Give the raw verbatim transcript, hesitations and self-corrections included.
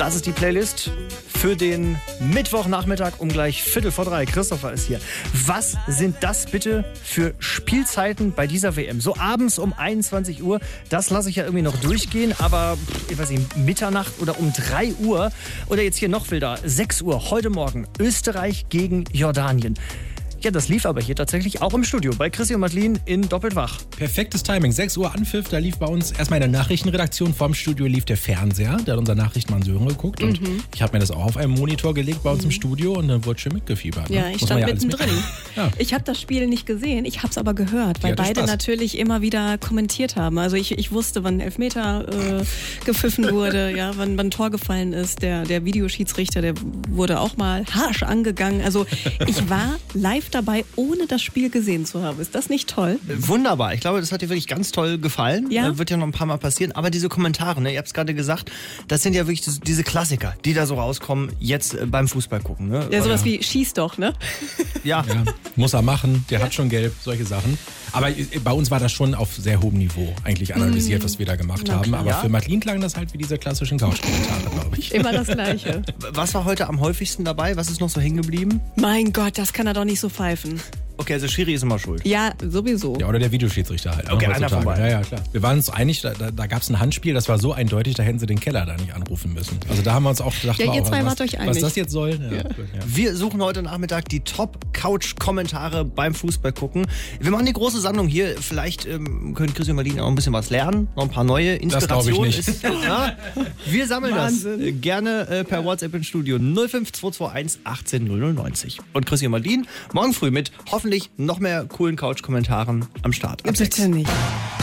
Das ist die Playlist für den Mittwochnachmittag um gleich Viertel vor drei. Christopher ist hier. Was sind das bitte für Spielzeiten bei dieser W M? So abends um einundzwanzig Uhr, das lasse ich ja irgendwie noch durchgehen, aber ich weiß nicht, Mitternacht oder um drei Uhr oder jetzt hier noch wilder, sechs Uhr heute Morgen, Österreich gegen Jordanien. Ja, das lief aber hier tatsächlich auch im Studio bei Chrissy und Madeline in Doppelt wach. Perfektes Timing. sechs Uhr Anpfiff, da lief bei uns erstmal in der Nachrichtenredaktion vorm Studio lief der Fernseher. Der hat unser Nachrichtenmann Sören geguckt und mhm. ich habe mir das auch auf einem Monitor gelegt bei uns mhm. im Studio und dann wurde schön mitgefiebert. Ne? Ja, ich Muss stand ja mittendrin. Mit ja. Ich habe das Spiel nicht gesehen, ich habe es aber gehört, weil ja, beide Spaß. natürlich immer wieder kommentiert haben. Also ich, ich wusste, wann Elfmeter äh, gepfiffen wurde, ja, wann, wann ein Tor gefallen ist. Der, der Videoschiedsrichter, der wurde auch mal harsch angegangen. Also ich war live dabei, ohne das Spiel gesehen zu haben. Ist das nicht toll? Wunderbar. Ich glaube, das hat dir wirklich ganz toll gefallen. Ja? Wird ja noch ein paar Mal passieren. Aber diese Kommentare, ne, ihr habt es gerade gesagt, das sind ja wirklich diese Klassiker, die da so rauskommen, jetzt beim Fußball gucken. Ne? Ja, sowas wie schieß doch, ne? Ja. ja. Muss er machen, der ja. hat schon gelb, solche Sachen. Aber bei uns war das schon auf sehr hohem Niveau eigentlich analysiert, mm. was wir da gemacht Na, haben. Aber ja. für Madeline klang das halt wie diese klassischen Couch-Kommentare, glaube ich. Immer das Gleiche. Was war heute am häufigsten dabei? Was ist noch so hängen geblieben? Mein Gott, das kann er doch nicht so pfeifen. Okay, also Schiri ist immer schuld. Ja, sowieso. Ja, oder der Videoschiedsrichter halt. Okay, einer von beiden. Ja, ja, klar. Wir waren uns einig, da, da, da gab es ein Handspiel, das war so eindeutig, da hätten sie den Keller da nicht anrufen müssen. Also da haben wir uns auch gedacht, ja, wow, ihr zwei was, wart euch einig. was das jetzt soll. Ja, ja. Gut, ja. Wir suchen heute Nachmittag die Top-Couch-Kommentare beim Fußball gucken. Wir machen die große Sammlung hier. Vielleicht ähm, können Chris und Marlene auch ein bisschen was lernen. Noch ein paar neue Inspirationen. Das glaube ich nicht. Ist, ja, wir sammeln Wahnsinn. das äh, gerne äh, per WhatsApp ins Studio null fünf zwei zwei eins achtzehn null null neunzig. Und Chris und Marlene morgen früh mit hoffentlich noch mehr coolen Couch-Kommentaren am Start. Ab Bitte sechs. nicht.